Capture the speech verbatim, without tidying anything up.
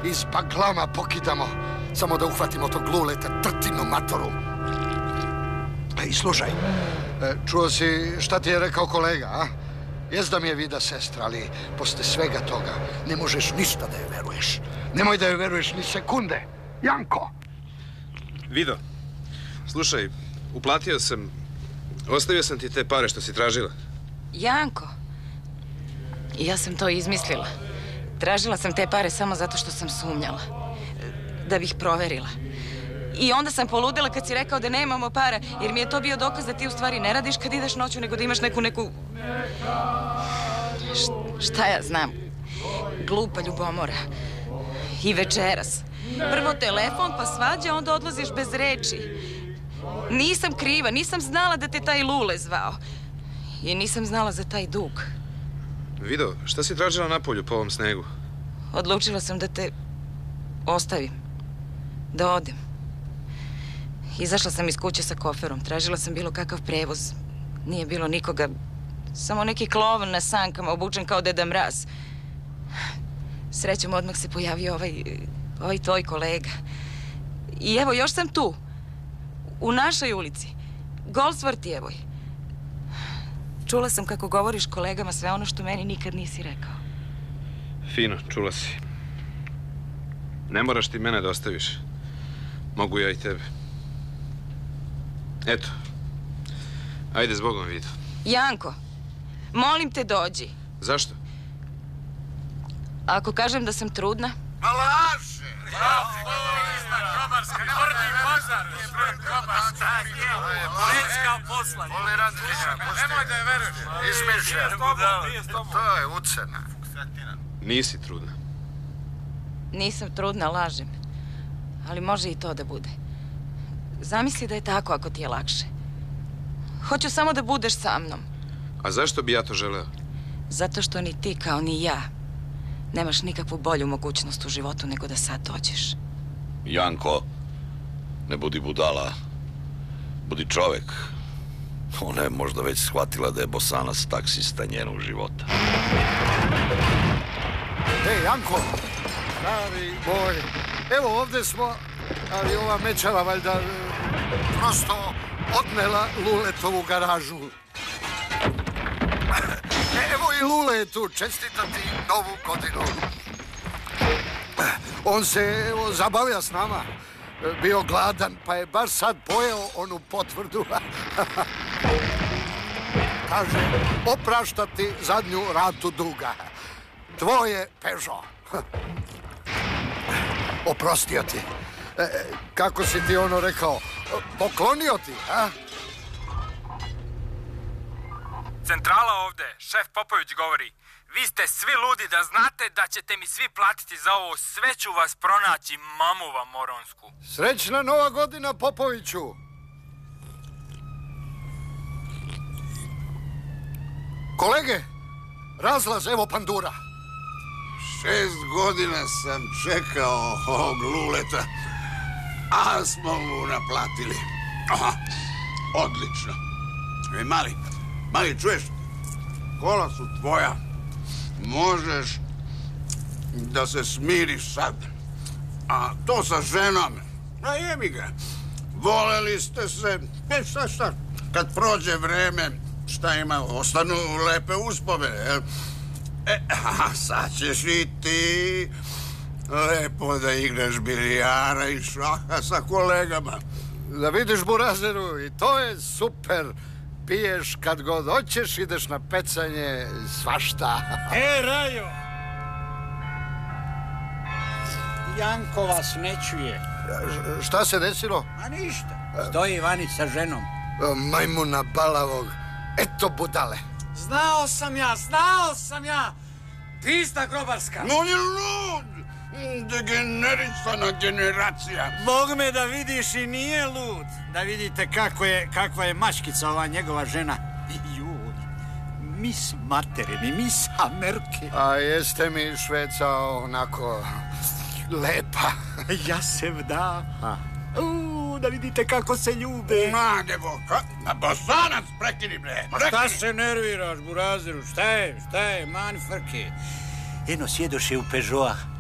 iz baklama pokidamo. Samo da uhvatimo tog Luleta, trtinu matoru. I slušaj, čuo si šta ti je rekao kolega, a? Jes da mi je vida sestra, ali posle svega toga ne možeš ništa da je veruješ. Nemoj da je veruješ ni sekunde. Janko! Vido, slušaj, uplatio sam, ostavio sam ti te pare što si tražila. Janko, ja sam to izmislila. Tražila sam te pare samo zato što sam sumnjala. Da bih proverila. I onda sam poludela kad si rekao da nemamo para, jer mi je to bio dokaz da ti u stvari ne radiš kad ideš noću, nego da imaš neku, neku... Šta ja znam? Glupa ljubomora. I večeras. Prvo telefon, pa svađa, onda odlaziš bez reči. Nisam kriva, nisam znala da te taj Lule zvao. I nisam znala za taj dug. Vido, šta si tražila napolju po ovom snegu? Odlučila sam da te ostavim. Da odem. Izašla sam iz kuće sa koferom. Tražila sam bilo kakav prevoz. Nije bilo nikoga. Samo neki klovan na sankama, obučen kao Deda Mraz. Srećom, odmah se pojavio ovaj, ovaj tvoj kolega. I evo, još sam tu. U našoj ulici. Goldsworthijevoj. Čula sam kako govoriš kolegama sve ono što meni nikad nisi rekao. Fino, čula si. Ne moraš ti mene da ostaviš. Mogu ja i tebe. Eto. Ajde, zbogom, Vido. Janko, molim te dođi. Zašto? Ako kažem da sam trudna? Ma laže! Grobarska, tvrdi pozar! Grobarska, policka posla. Nemoj da je veruješ. Izmišlja. To je ucena. Nisi trudna. Nisam trudna, lažem. Ali može i to da bude. Zamisli da je tako ako ti je lakše. Hoću samo da budeš sa mnom. A zašto bi ja to želeo? Zato što ni ti kao ni ja nemaš nikakvu bolju mogućnost u životu nego da sad dođeš. Janko, ne budi budala. Budi čovek. Ona je možda već shvatila da je Bosanac taksista njenog života. Ej, Janko! Stari moj, evo ovde smo, ali ova mečava valjda prosto odnela Luletovu garažu. Evo i Lule je tu, čestita ti novu godinu. On se, evo, zabavlja s nama. Bio gladan, pa je baš sad pojeo onu potvrdu. Kaže, oprašta ti zadnju ratu duga. Tvoje Peugeot. Oprostio ti. E, kako si ti ono rekao? Poklonio ti, a? Centrala ovde, šef Popović govori. Vi ste svi ludi da znate da ćete mi svi platiti za ovo. Sve ću vas pronaći, mamu vam moronsku. Srećna nova godina, Popoviću. Kolege, razlaz, evo pandura. Šest godina sam čekao ovog Luleta, a smo mu naplatili. Aha, odlično. E, mali, mali, čuješ? Kola su tvoja. Možeš da se smiriš sad. A to sa ženom, a jebi ga. Voleli ste se, e, šta, šta? Kad prođe vreme, šta ima, ostanu lepe uspomene, jel? E, a sad ćeš i ti lepo da igraš bilijara i šaha sa kolegama. Da vidiš, Burazeru, i to je super. Piješ kad god hoćeš, ideš na pecanje, svašta. E, Rajo! Janko vas ne čuje. Šta se desilo? A ništa. Stoji vani sa ženom. Majmuna balavog. Eto budale. Znao sam ja, znao sam ja! Pista grobarska! No, on je lud! Degenerisana generacija. Bog me da vidiš i nije lud. Da vidite kako je, kakva je maškica ova njegova žena. Juj, mis materini, mis Amerike. A jeste mi Šveca onako lepa? Ja se vdaha. Uuu, da vidite kako se ljube. Madevo, na Bosanac, prekini bre. Ma šta se nerviraš, Burazeru? Šta je, šta je, mani frke. Eno, sjedoše u Peugeota.